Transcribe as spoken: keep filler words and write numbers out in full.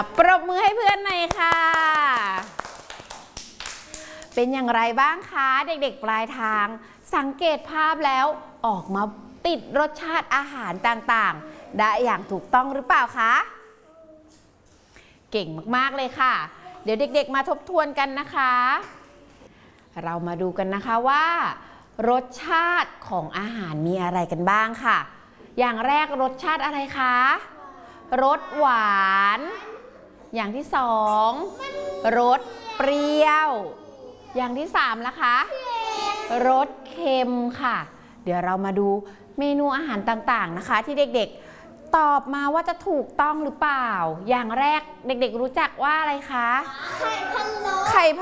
ปรบมือให้เพื่อนหน่อยค่ะเป็นอย่างไรบ้างคะเด็กๆปลายทางสังเกตภาพแล้วออกมาติดรสชาติอาหารต่างๆได้อย่างถูกต้องหรือเปล่าคะเก่งมากๆเลยค่ะเดี๋ยวเด็กๆมาทบทวนกันนะคะเรามาดูกันนะคะว่ารสชาติของอาหารมีอะไรกันบ้างค่ะอย่างแรกรสชาติอะไรคะรสหวานอย่างที่สองรสเปรี้ยวอย่างที่สามล่ะคะรสเค็มค่ะเดี๋ยวเรามาดูเมนูอาหารต่างๆนะคะที่เด็กๆตอบมาว่าจะถูกต้องหรือเปล่าอย่างแรกเด็กๆรู้จักว่าอะไรคะไข่พะโล้